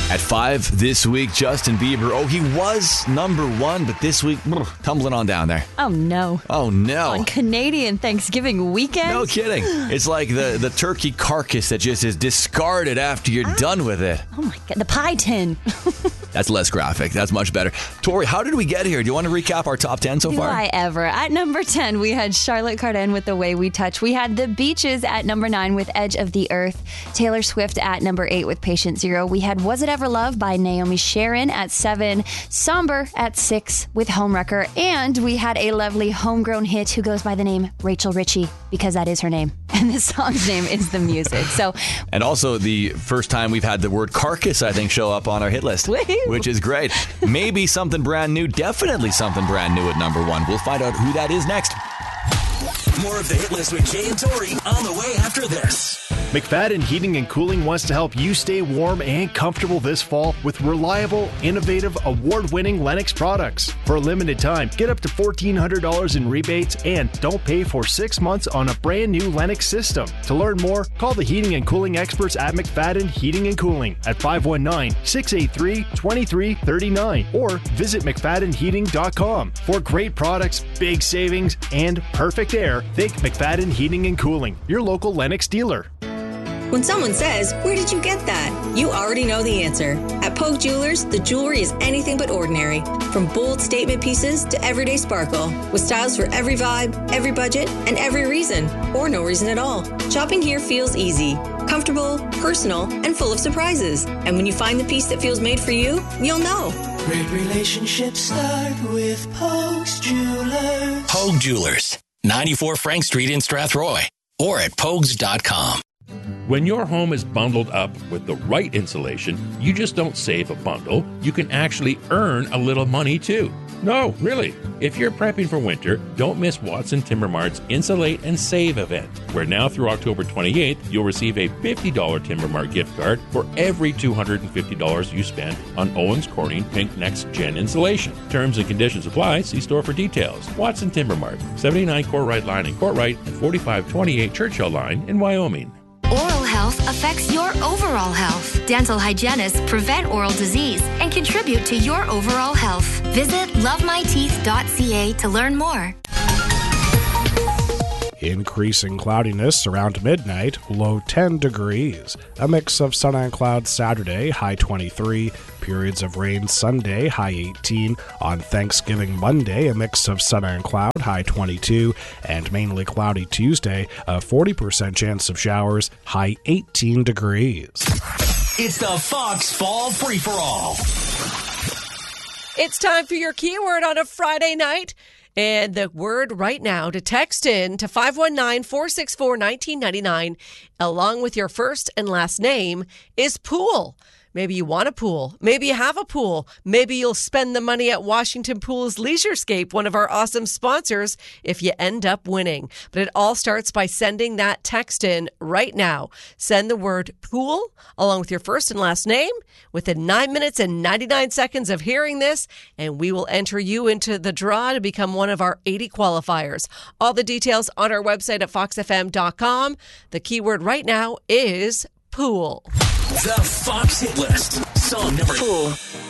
At 5 this week, Justin Bieber. Oh, he was number 1, but this week, tumbling on down there. Oh, no. Oh, no. On Canadian Thanksgiving weekend? No kidding. It's like the turkey carcass that just is discarded after you're done with it. Oh, my God. The pie tin. That's less graphic. That's much better. Tori, how did we get here? Do you want to recap our top 10 so far? Do I ever? At number 10, we had Charlotte Cardin with The Way We Touch. We had The Beaches at number 9 with Edge of the Earth. Taylor Swift at number 8 with Patient Zero. We had Was It Ever Love by Naomi Sharon at 7. Somber at 6 with Homewrecker. And we had a lovely homegrown hit who goes by the name Rachel Ritchie, because that is her name. And this song's name is The Music. And also the first time we've had the word carcass, I think, show up on our hit list. Woo-hoo. Which is great. Maybe something brand new. Definitely something brand new at number 1. We'll find out who that is next. More of the Hit List with Jay and Tori on the way after this. McFadden Heating and Cooling wants to help you stay warm and comfortable this fall with reliable, innovative, award-winning Lennox products. For a limited time, get up to $1,400 in rebates and don't pay for 6 months on a brand new Lennox system. To learn more, call the heating and cooling experts at McFadden Heating and Cooling at 519-683-2339 or visit McFaddenHeating.com. For great products, big savings, and perfect air, think McFadden Heating and Cooling, your local Lennox dealer. When someone says, "Where did you get that?" you already know the answer. At Pogue Jewelers, the jewelry is anything but ordinary. From bold statement pieces to everyday sparkle, with styles for every vibe, every budget, and every reason, or no reason at all. Shopping here feels easy, comfortable, personal, and full of surprises. And when you find the piece that feels made for you, you'll know. Great relationships start with Pogue's Jewelers. Pogue Jewelers, 94 Frank Street in Strathroy, or at pogues.com. When your home is bundled up with the right insulation, you just don't save a bundle. You can actually earn a little money too. No, really. If you're prepping for winter, don't miss Watson Timber Mart's Insulate and Save event, where now through October 28th, you'll receive a $50 Timber Mart gift card for every $250 you spend on Owens Corning Pink Next Gen insulation. Terms and conditions apply. See store for details. Watson Timber Mart, 79 Courtright Line in Courtright and 4528 Churchill Line in Wyoming. Oral health affects your overall health. Dental hygienists prevent oral disease and contribute to your overall health. Visit lovemyteeth.ca to learn more. Increasing cloudiness around midnight, low 10 degrees. A mix of sun and clouds Saturday, high 23. Periods of rain Sunday, high 18. On Thanksgiving Monday, a mix of sun and cloud, high 22. And mainly cloudy Tuesday, a 40% chance of showers, high 18 degrees. It's the Fox Fall Free-for-All. It's time for your keyword on a Friday night. And the word right now to text in to 519-464-1999 along with your first and last name is pool. Maybe you want a pool. Maybe you have a pool. Maybe you'll spend the money at Washington Pool's Leisurescape, one of our awesome sponsors, if you end up winning. But it all starts by sending that text in right now. Send the word pool along with your first and last name within 9 minutes and 99 seconds of hearing this, and we will enter you into the draw to become one of our 80 qualifiers. All the details on our website at foxfm.com. The keyword right now is pool. The Fox Hit List. Song number 4.